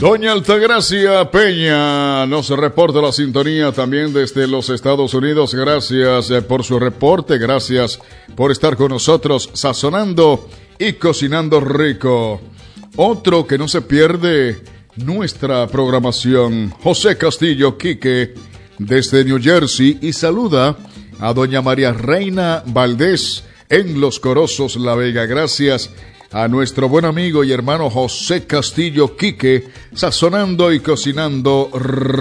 Doña Altagracia Peña nos reporta la sintonía también desde los Estados Unidos. Gracias por su reporte, gracias por estar con nosotros sazonando y cocinando rico. Otro que no se pierde nuestra programación, José Castillo Quique desde New Jersey, y saluda a doña María Reina Valdés en Los Corozos, La Vega. Gracias a nuestro buen amigo y hermano José Castillo Quique, sazonando y cocinando